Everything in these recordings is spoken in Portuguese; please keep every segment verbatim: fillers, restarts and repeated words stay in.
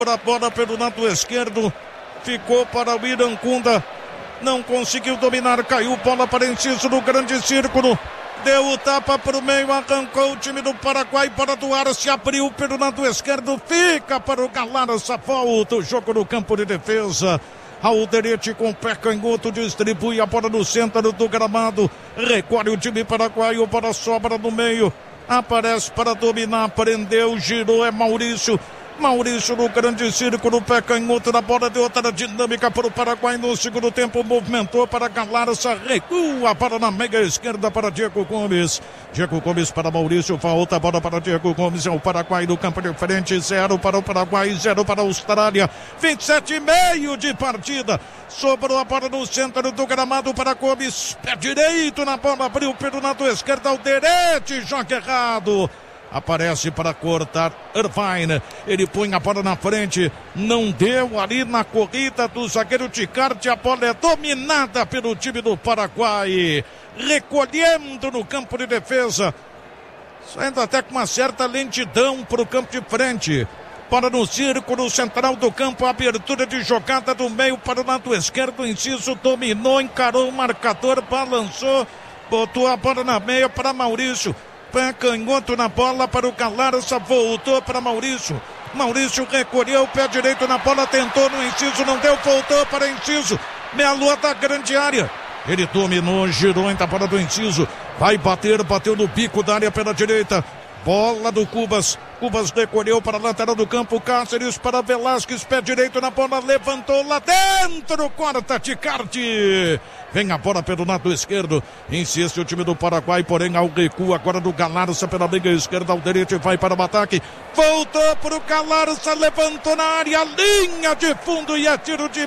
A bola pelo lado esquerdo, ficou para o Iracunda, não conseguiu dominar, caiu bola para Enciso no grande círculo, deu o tapa para o meio, arrancou o time do Paraguai para doar, se abriu pelo lado esquerdo, fica para o Galarza, volta o jogo no campo de defesa. Alderete com o pé canhoto distribui a bola no centro do gramado, recolhe o time paraguaio para a sobra no meio, aparece para dominar, prendeu, girou, é Maurício. Maurício no grande círculo, pé canhoto na bola, de outra dinâmica para o Paraguai no segundo tempo, movimentou para Galarza, recua para na meia esquerda para Diego Gomes. Diego Gomes para Maurício, falta a bola para Diego Gomes, é o Paraguai no campo de frente, zero para o Paraguai, zero para a Austrália, vinte e sete e meio de partida. Sobrou a bola no centro do gramado para Gomes, pé direito na bola, abriu pelo lado esquerdo, Alderete, joga errado. Aparece para cortar Irvine, ele põe a bola na frente, não deu ali na corrida do zagueiro Ticarte, a bola é dominada pelo time do Paraguai, recolhendo no campo de defesa, saindo até com uma certa lentidão para o campo de frente, para no círculo central do campo, abertura de jogada do meio para o lado esquerdo, Enciso dominou, encarou o marcador, balançou, botou a bola na meia para Maurício. Pé canhoto na bola para o Galarza, voltou para Maurício. Maurício recolheu o pé direito na bola, tentou no Enciso, não deu, voltou para Enciso. Meia lua da grande área. Ele dominou, girou em bola do Enciso. Vai bater, bateu no bico da área pela direita. Bola do Cubas. Cubas recolheu para a lateral do campo. Cáceres para Velasquez, pé direito na bola, levantou lá dentro, corta Ticarte. Vem a bola pelo lado esquerdo. Insiste o time do Paraguai, porém ao recuo agora do Galarza pela meia esquerda. Alderete vai para o ataque. Voltou para o Galarza, levantou na área, linha de fundo e é tiro de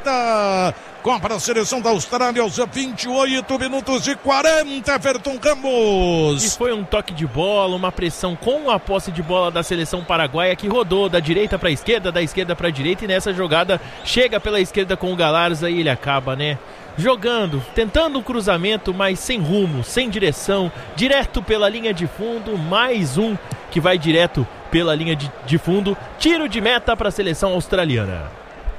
meta. Cobra a seleção da Austrália aos vinte e oito minutos e quarenta, Everton Ramos. E foi um toque de bola, uma pressão com a posse de bola da seleção paraguaia, que rodou da direita para a esquerda, da esquerda para a direita, e nessa jogada chega pela esquerda com o Galarza e ele acaba, né, jogando, tentando um cruzamento, mas sem rumo, sem direção, direto pela linha de fundo, mais um que vai direto pela linha de, de fundo, tiro de meta para a seleção australiana.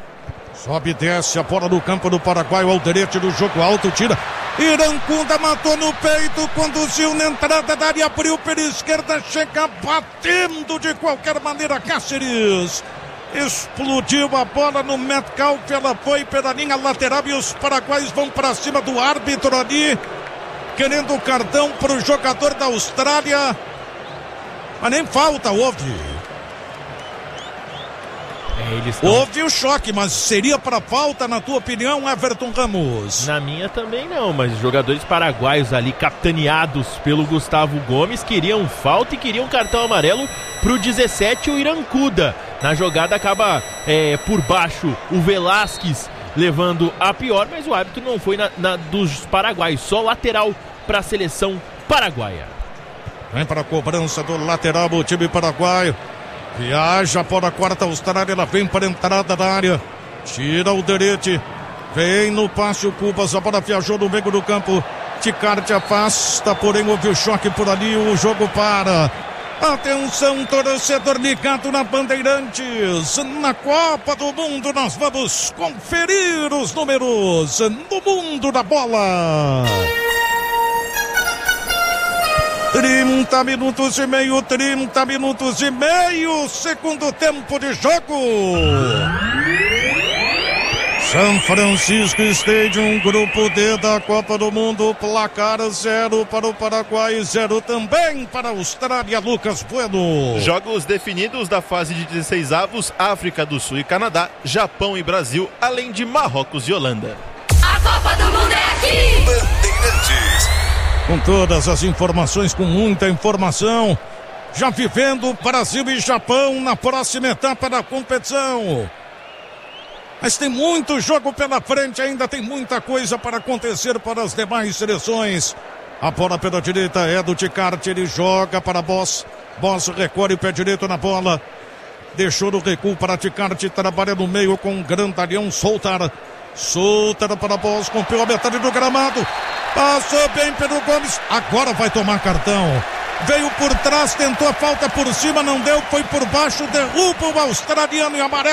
Sobe e desce a bola no campo do Paraguai, o Alderete do jogo alto, tira. Iracunda matou no peito, conduziu na entrada da área, abriu pela esquerda, chega batendo de qualquer maneira, Cáceres. Explodiu a bola no Metcalf, ela foi pela linha lateral e os paraguaios vão para cima do árbitro ali, querendo o cartão para o jogador da Austrália. Mas nem falta houve. É, eles tão... Houve o choque, mas seria para falta, na tua opinião, Everton Ramos? Na minha também não, mas os jogadores paraguaios ali, capitaneados pelo Gustavo Gomes, queriam falta e queriam cartão amarelo pro dezessete, o Iracunda. Na jogada acaba é, por baixo o Velasquez levando a pior, mas o árbitro não foi na, na dos paraguaios, só lateral para a seleção paraguaia. Vem para a cobrança do lateral o time paraguaio. Viaja para a quarta Austrália, ela vem para a entrada da área. Tira o Alderete. Vem no passe o Cubas, a bola viajou no meio do campo. Ticarte afasta, porém houve o choque por ali, o jogo para. Atenção, torcedor ligado na Bandeirantes. Na Copa do Mundo nós vamos conferir os números no mundo da bola. trinta minutos e meio, trinta minutos e meio, segundo tempo de jogo. São Francisco Stadium, grupo D da Copa do Mundo, placar zero para o Paraguai, zero também para a Austrália, Lucas Bueno. Jogos definidos da fase de dezesseis avos, África do Sul e Canadá, Japão e Brasil, além de Marrocos e Holanda. A Copa do Mundo é aqui! Bandeirantes. Com todas as informações, com muita informação, já vivendo Brasil e Japão na próxima etapa da competição. Mas tem muito jogo pela frente, ainda tem muita coisa para acontecer para as demais seleções. A bola pela direita é do Ticarte, ele joga para Boss. Boss recolhe o pé direito na bola. Deixou no recuo para Ticarte, trabalha no meio com o grandalhão Soltar. Soltar para Boss, rompeu a metade do gramado. Passou bem pelo Gomes, agora vai tomar cartão. veio por trás, tentou a falta por cima, não deu, foi por baixo, derruba o australiano e amarelo.